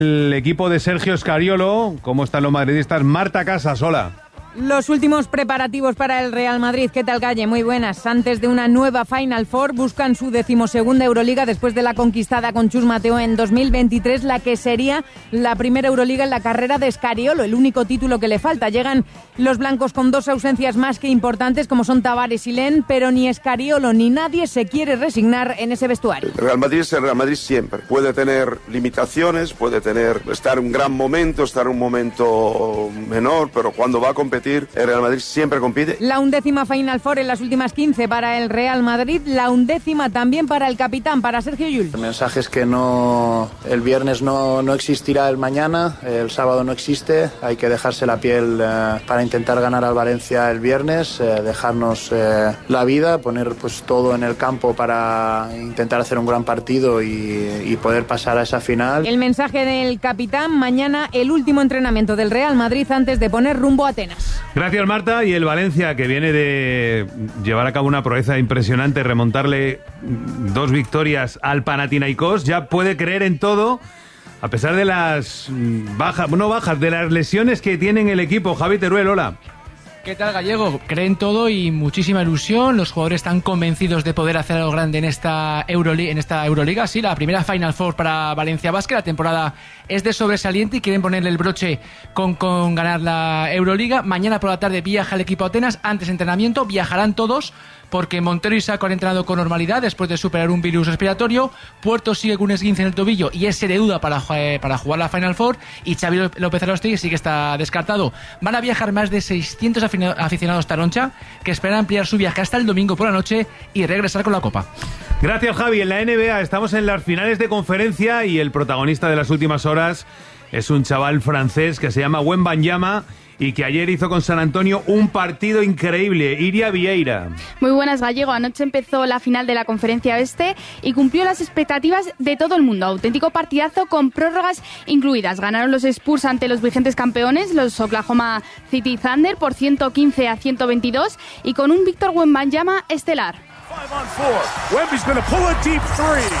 El equipo de Sergio Scariolo. ¿Cómo están los madridistas? Marta Casas, hola. Los últimos preparativos para el Real Madrid. ¿Qué tal, Galle? Muy buenas. Antes de una nueva Final Four, buscan su 12ª Euroliga después de la conquistada con Chus Mateo en 2023, la que sería la primera Euroliga en la carrera de Scariolo, el único título que le falta. Llegan los blancos con dos ausencias más que importantes, como son Tavares y Len, pero ni Scariolo ni nadie se quiere resignar en ese vestuario. El Real Madrid es el Real Madrid siempre. Puede tener limitaciones, puede estar en un gran momento, estar en un momento menor, pero cuando va a competir, el Real Madrid siempre compite. La 11ª Final Four en las últimas 15 para el Real Madrid, la 11ª también para el capitán, para Sergio Llull. El mensaje es que el viernes no existirá el mañana, el sábado no existe, hay que dejarse la piel para intentar ganar al Valencia el viernes, dejarnos la vida, poner pues todo en el campo para intentar hacer un gran partido y poder pasar a esa final. El mensaje del capitán: mañana el último entrenamiento del Real Madrid antes de poner rumbo a Atenas. Gracias, Marta. Y el Valencia, que viene de llevar a cabo una proeza impresionante, remontarle 2 victorias al Panathinaikos, ya puede creer en todo, a pesar de las de las lesiones que tiene en el equipo. Javi Teruel, hola. ¿Qué tal, Gallego? Creen todo y muchísima ilusión. Los jugadores están convencidos de poder hacer algo grande en esta Euroliga. Sí, la primera Final Four para Valencia Basket. La temporada es de sobresaliente y quieren ponerle el broche con ganar la Euroliga. Mañana por la tarde viaja el equipo a Atenas. Antes de entrenamiento viajarán todos, porque Montero y Sacco han entrenado con normalidad después de superar un virus respiratorio. Puerto sigue con un esguince en el tobillo y es de duda para jugar la Final Four. Y Xavi López Arostegui sí que está descartado. Van a viajar más de 600 aficionados taroncha, que esperan ampliar su viaje hasta el domingo por la noche y regresar con la Copa. Gracias, Javi. En la NBA estamos en las finales de conferencia y el protagonista de las últimas horas es un chaval francés que se llama Wembanyama y que ayer hizo con San Antonio un partido increíble. Iria Vieira. Muy buenas, Gallego. Anoche empezó la final de la Conferencia Oeste y cumplió las expectativas de todo el mundo. Auténtico partidazo con prórrogas incluidas. Ganaron los Spurs ante los vigentes campeones, los Oklahoma City Thunder, por 115-122 y con un Víctor Wembanyama estelar. 5-on-4. Wemby's going to pull a deep three.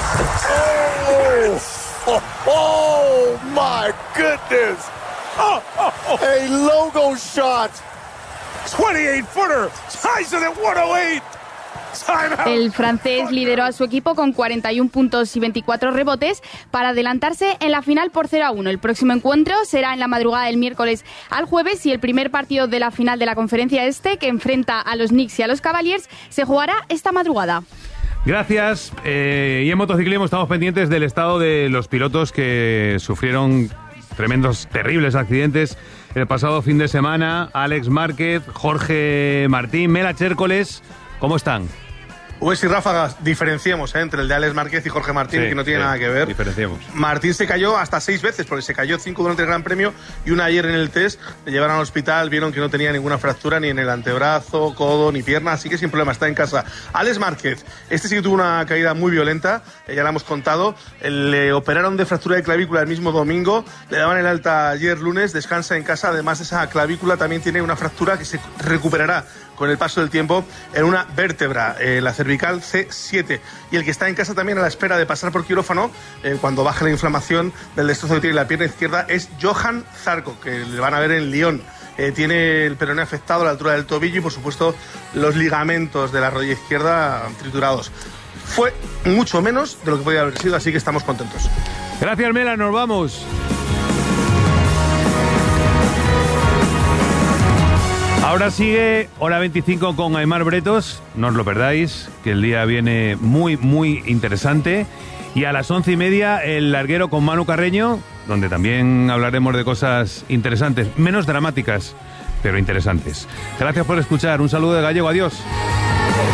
Oh my goodness. A logo shot. 28-footer. Ties it at 108. El francés lideró a su equipo con 41 puntos y 24 rebotes para adelantarse en la final por 0-1. El próximo encuentro será en la madrugada del miércoles al jueves y el primer partido de la final de la Conferencia Este, que enfrenta a los Knicks y a los Cavaliers, se jugará esta madrugada. Gracias. Y en motociclismo estamos pendientes del estado de los pilotos que sufrieron tremendos, terribles accidentes el pasado fin de semana. Alex Márquez, Jorge Martín, Mela Chércoles, ¿cómo están? Pues y ráfagas, diferenciemos entre el de Alex Márquez y Jorge Martín, que no tiene nada que ver. Diferenciemos. Martín se cayó hasta 6 veces, porque se cayó 5 durante el Gran Premio y una ayer en el test. Le llevaron al hospital, vieron que no tenía ninguna fractura ni en el antebrazo, codo ni pierna, así que sin problema, está en casa. Alex Márquez, este sí que tuvo una caída muy violenta, ya la hemos contado. Le operaron de fractura de clavícula el mismo domingo, le daban el alta ayer lunes, descansa en casa. Además, esa clavícula también tiene una fractura que se recuperará con el paso del tiempo en una vértebra, la cervical C7. Y el que está en casa también a la espera de pasar por quirófano cuando baje la inflamación del destrozo que tiene la pierna izquierda es Johan Zarco, que le van a ver en Lyon. Tiene el peroné afectado a la altura del tobillo y por supuesto los ligamentos de la rodilla izquierda triturados. Fue mucho menos de lo que podía haber sido, así que estamos contentos. Gracias, Mela, nos vamos. Ahora sigue Hora 25 con Aimar Bretos, no os lo perdáis, que el día viene muy, muy interesante. Y a las 11:30 el larguero con Manu Carreño, donde también hablaremos de cosas interesantes, menos dramáticas, pero interesantes. Gracias por escuchar, un saludo de Gallego, adiós.